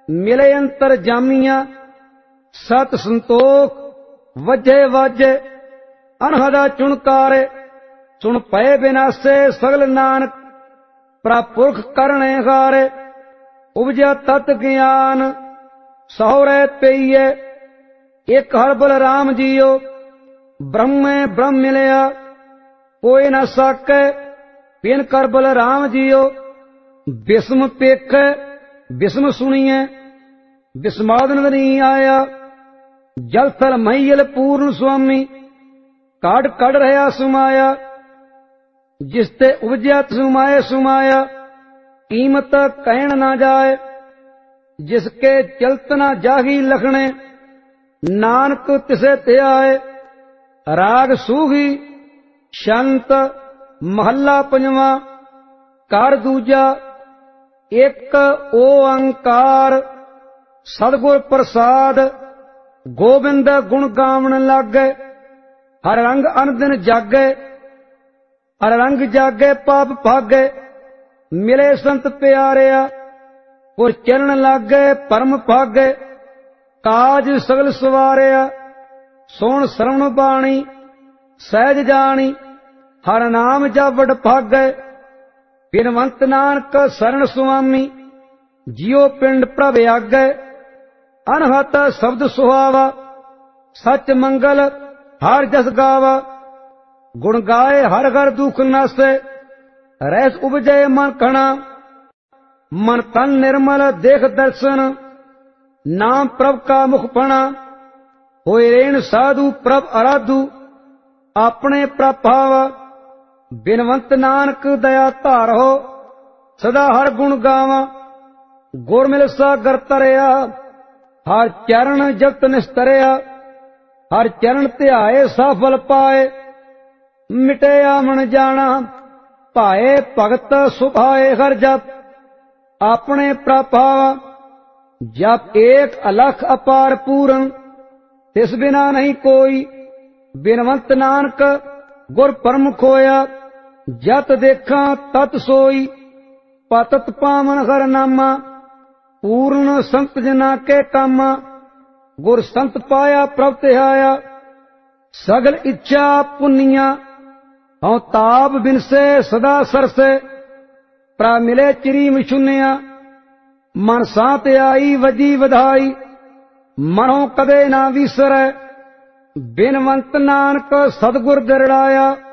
मिले अंतर जामिया सत संतोख वजे वाजे अनहदा चुनकारे सुन पए बिनासे सगल नानक प्रपुरख करने हारे उपजा तत ज्ञान सहोरे पेइये एक हर बल राम जियो ब्रह्मे ब्रह्म मिलया कोई न साके पिन कर बल राम जियो बिस्म पेख बिस्म सुनिए बिस्माद नहीं आया जल थल महियल पूर्ण स्वामी काढ़ कढ़ रहा सुमाया जिसते उपजया सुमाए सुमाया कीमत कहन ना जाए जिसके चलत ना जागी लखने नानक तिसे ते आए राग सूही शांत महला पंजवा कर दूजा एक ओंकार सतगुर प्रसाद गोबिंद गुण गावन लागे हर रंग अनदिन जागे हर रंग जागे पाप भागे मिले संत प्यारिया और चरण लागे परम भागे काज सगल सवारिया सोण श्रवण बाणी सहज जानी हर नाम जावड़ भागे बिनवंत नानक शरण सुआमी जियो पिंड प्रभ आगे अनहत शब्द सुहावा सच मंगल हर जस गावा गुण गाए हर घर दुख नासे रहस उपजे मन खणा मन तन निर्मल देख दर्शन नाम प्रभ का मुख फणा होए रेण साधु प्रभ आराधु अपने प्रभाव बिनवंत नानक दया धारो सदा हर गुण गावा गुर मिल सागर तरिया हर चरण जगत निस्तरिया हर चरण ध्याए सफल पाए मिटे आमन जाना भाए भगत सुभाए हर जप अपने प्रभाव जप एक अलख अपार पूरन तिस बिना नहीं कोई बिनवंत नानक गुर परम खोया जत देखा तत सोई पतत पावन हर नामा पूर्ण संत जना के कामा गुर संत पाया प्रभ तिहाया सगल इच्छा पुनिया हूं ताप बिनसे सदा सरसे प्रा मिले चिरी मिशुनिया मन सांत आई वजी वधाई मनो कदे ना विसरै बिनवंत नानक सतगुर दरड़ाया